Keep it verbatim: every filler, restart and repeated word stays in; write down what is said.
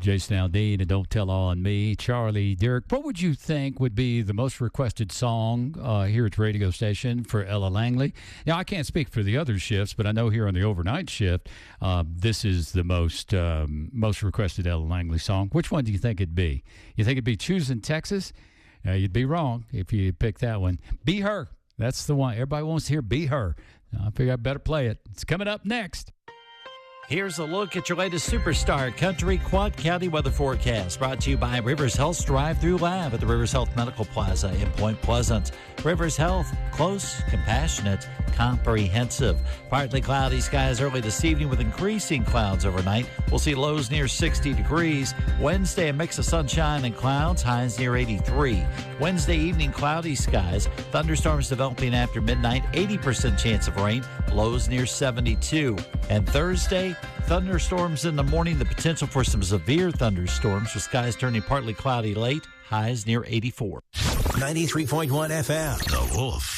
Jason Aldean and Don't Tell On Me. Charlie, Derek, what would you think would be the most requested song uh, here at the radio station for Ella Langley? Now, I can't speak for the other shifts, but I know here on the overnight shift, uh, this is the most um, most requested Ella Langley song. Which one do you think it'd be? You think it'd be Choosing Texas? Uh, you'd be wrong if you pick that one. Be Her. That's the one. Everybody wants to hear Be Her. I figure I better play it. It's coming up next. Here's a look at your latest Superstar Country Quad County weather forecast, brought to you by Rivers Health's Drive-Thru Lab at the Rivers Health Medical Plaza in Point Pleasant. Rivers Health, close, compassionate, comprehensive. Partly cloudy skies early this evening with increasing clouds overnight. We'll see lows near sixty degrees. Wednesday, a mix of sunshine and clouds, highs near eighty-three. Wednesday evening, cloudy skies. Thunderstorms developing after midnight, eighty percent chance of rain, lows near seventy-two. And Thursday, thunderstorms in the morning, the potential for some severe thunderstorms with skies turning partly cloudy late, highs near eighty-four. ninety-three point one F M. The Wolf.